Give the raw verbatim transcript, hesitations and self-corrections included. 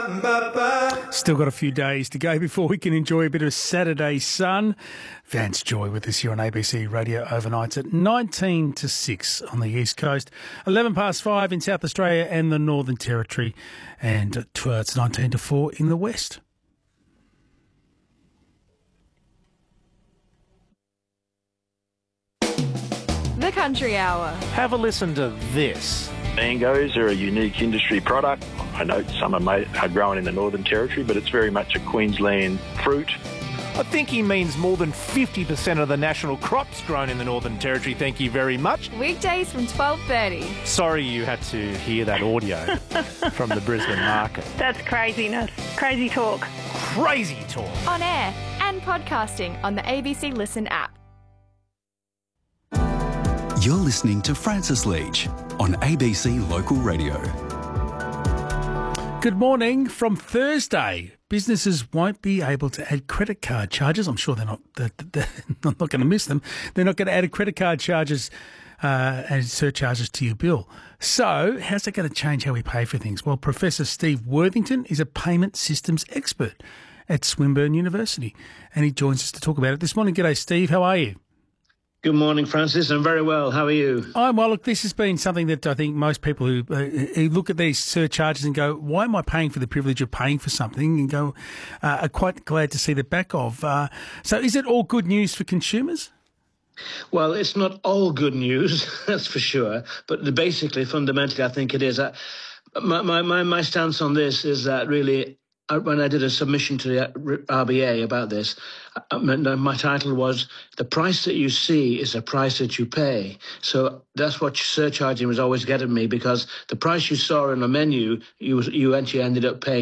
Still got a few days to go before we can enjoy a bit of Saturday sun. Vance Joy with us here on A B C Radio Overnights at nineteen to six on the East Coast, eleven past five in South Australia and the Northern Territory, and it's nineteen to four in the West. The Country Hour. Have a listen to this. Mangoes are a unique industry product. I know some are, made, are grown in the Northern Territory, but it's very much a Queensland fruit. I think he means more than fifty percent of the national crops grown in the Northern Territory. Thank you very much. Weekdays from twelve thirty. Sorry you had to hear that audio from the Brisbane market. That's craziness. Crazy talk. Crazy talk. On air and podcasting on the A B C Listen app. You're listening to Francis Leach on A B C Local Radio. Good morning. From Thursday, businesses won't be able to add credit card charges. I'm sure they're not. They're, they're not going to miss them. They're not going to add credit card charges uh, and surcharges to your bill. So, how's that going to change how we pay for things? Well, Professor Steve Worthington is a payment systems expert at Swinburne University, and he joins us to talk about it this morning. G'day, Steve. How are you? Good morning, Francis. I'm very well. How are you? I'm well. Look, this has been something that I think most people who, uh, who look at these surcharges and go, why am I paying for the privilege of paying for something, and go, uh, are quite glad to see the back of. Uh, so is it all good news for consumers? Well, it's not all good news, that's for sure. But the, basically, fundamentally, I think it is. Uh, my, my, my stance on this is that really, uh, when I did a submission to the R B A about this, uh, my, my title was, the price that you see is the price that you pay. So that's what surcharging was always getting me, because the price you saw in the menu, you, you actually ended up paying